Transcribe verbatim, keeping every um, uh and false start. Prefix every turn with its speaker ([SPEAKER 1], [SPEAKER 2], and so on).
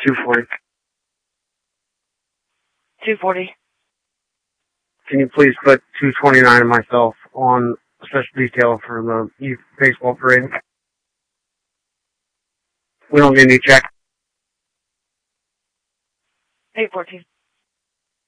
[SPEAKER 1] two forty.
[SPEAKER 2] two forty.
[SPEAKER 1] Can you please put two twenty-nine and myself on a special detail for the youth baseball parade? We don't need any check.
[SPEAKER 2] eight fourteen.